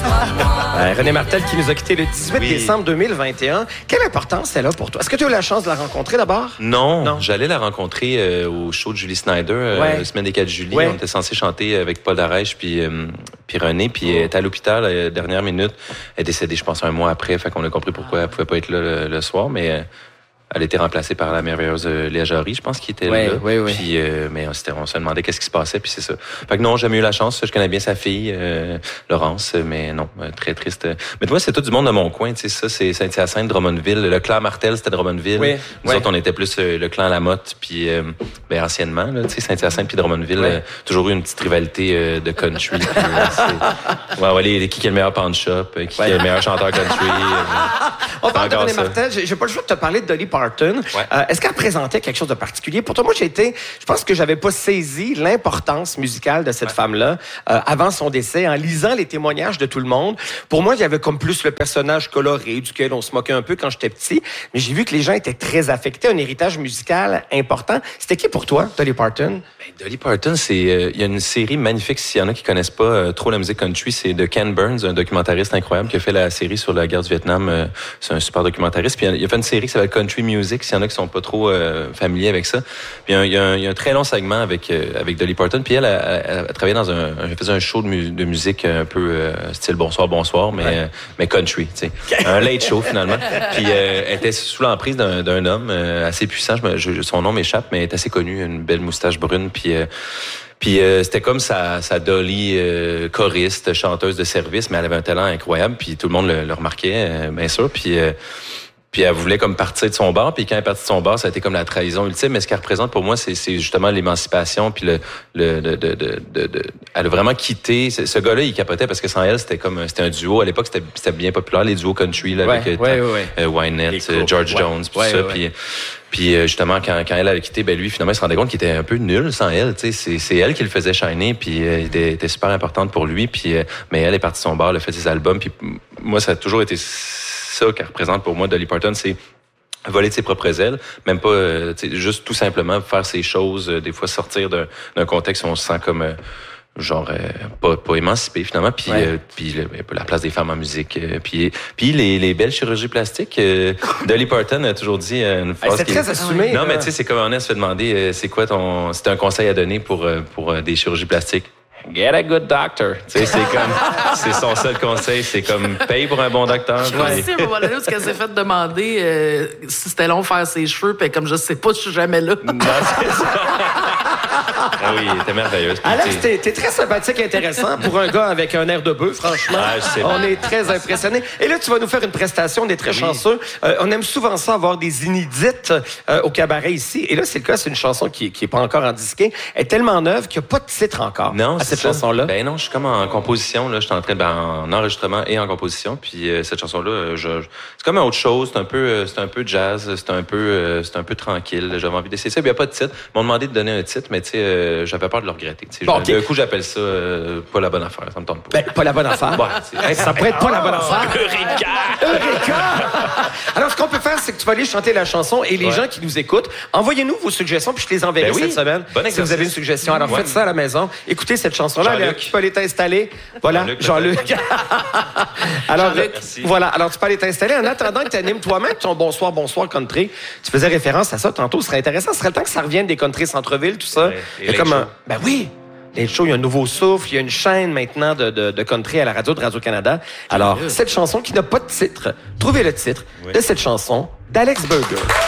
René Martel qui nous a quittés le 18 décembre 2021. Quelle importance elle a pour toi? Est-ce que tu as eu la chance de la rencontrer d'abord? Non. J'allais la rencontrer au show de Julie Snyder, la semaine des 4 juillet. On était censé chanter avec Paul Darèche puis René, puis elle était à l'hôpital à la dernière minute. Elle est décédée, je pense, un mois après. Fait qu'on a compris pourquoi elle pouvait pas être là le soir, mais... Elle a été remplacée par la merveilleuse Léa Jarry, je pense, qui était là. Oui. Puis, mais on se demandait qu'est-ce qui se passait, puis c'est ça. Fait que non, j'ai jamais eu la chance. Je connais bien sa fille, Laurence, mais non, très triste. Mais tu vois, c'est tout du monde de mon coin, tu sais, ça, c'est Saint-Hyacinthe, Drummondville. Le clan Martel, c'était Drummondville. Nous autres, on était plus le clan Lamotte, puis anciennement, tu sais, Saint-Hyacinthe puis Drummondville, toujours eu une petite rivalité de country. Qui est le meilleur pawn shop, qui est le meilleur chanteur country. On parle de René Martel. J'ai pas le choix de te parler de Dolly Parton. Est-ce qu'elle représentait quelque chose de particulier? Pour toi, moi, je pense que j'avais pas saisi l'importance musicale de cette femme-là avant son décès, en lisant les témoignages de tout le monde. Pour moi, il y avait comme plus le personnage coloré, duquel on se moquait un peu quand j'étais petit, mais j'ai vu que les gens étaient très affectés, un héritage musical important. C'était qui pour toi, Dolly Parton? Dolly Parton, il y a une série magnifique, s'il y en a qui connaissent pas trop la musique country, c'est de Ken Burns, un documentariste incroyable qui a fait la série sur la guerre du Vietnam. C'est un super documentariste. Puis il a fait une série qui s'appelle Country Music, s'il y en a qui sont pas trop familiers avec ça. Puis il y a un très long segment avec Dolly Parton. Puis elle travaillait elle faisait un show de musique un peu style bonsoir, mais country, tu sais. Un late show finalement. Puis elle était sous l'emprise d'un homme assez puissant. Son nom m'échappe, mais elle est assez connu, une belle moustache brune. Puis c'était comme sa Dolly choriste, chanteuse de service, mais elle avait un talent incroyable. Puis tout le monde le remarquait, bien sûr. Puis elle voulait comme partir de son bar, puis quand elle est partie de son bar, ça a été comme la trahison ultime. Mais ce qu'elle représente pour moi, c'est justement l'émancipation, puis elle a vraiment quitté. Ce gars-là, il capotait parce que sans elle, c'était un duo. À l'époque, c'était bien populaire, les duos country, là, avec Wynette, George Jones, tout ça. Puis justement, quand elle avait quitté, lui, finalement, il se rendait compte qu'il était un peu nul sans elle. C'est elle qui le faisait shiner, puis elle était super importante pour lui. Puis mais elle est partie de son bar, elle a fait ses albums. Puis moi, ça a toujours été ça qu'elle représente pour moi, Dolly Parton, c'est voler de ses propres ailes, même pas juste tout simplement faire ses choses, des fois sortir d'un contexte où on se sent comme pas émancipé finalement, puis la place des femmes en musique, puis les belles chirurgies plastiques. Dolly Parton a toujours dit une phrase c'est très assumé. Non, mais tu sais, c'est comme on se fait demander c'est quoi c'est un conseil à donner pour des chirurgies plastiques. Get a good doctor. Tu sais, c'est son seul conseil. C'est comme, paye pour un bon docteur. Je crois aussi, à un moment donné, parce qu'elle s'est fait demander si c'était long faire ses cheveux, puis comme je sais pas, je suis jamais là. Non, c'est ça. Ah oui, il était merveilleuse. Alex, t'es très sympathique et intéressant pour un gars avec un air de bœuf, franchement. On est très impressionnés. Et là, tu vas nous faire une prestation, on est très chanceux. On aime souvent ça, avoir des inédites au cabaret ici. Et là, c'est le cas, c'est une chanson qui est pas encore en disquée. Elle est tellement neuve qu'il n'y a pas de titre encore. Non, cette chanson-là? Ben non, je suis comme en composition, là. Je suis en train en enregistrement et en composition. Puis cette chanson-là, c'est comme autre chose. C'est un peu jazz, c'est un peu tranquille. J'avais envie d'essayer ça. Il n'y a pas de titre. Ils m'ont demandé de donner un titre, mais tu sais, j'avais peur de le regretter. Du coup, j'appelle ça pas la bonne affaire. Ça me tente pas. Pas la bonne affaire? Ça pourrait être pas la bonne affaire. Eureka! Alors, ce qu'on peut faire, c'est que tu vas aller chanter la chanson et les gens qui nous écoutent, envoyez-nous vos suggestions puis je les enverrai cette semaine. Si vous avez une suggestion. Alors, faites ça à la maison. Écoutez cette chanson-là. Tu peux aller t'installer. Voilà, Jean-Luc. Alors, voilà. Alors, tu peux aller t'installer. En attendant que tu animes toi-même ton bonsoir country, tu faisais référence à ça tantôt. Ce serait intéressant. Ce serait le temps que ça revienne des country centre-ville, tout ça. Il y a comme ben oui! Les shows, il y a un nouveau souffle. Il y a une chaîne maintenant de country à la radio de Radio-Canada. Alors, cette chanson qui n'a pas de titre, trouvez le titre de cette chanson d'Alex Burger.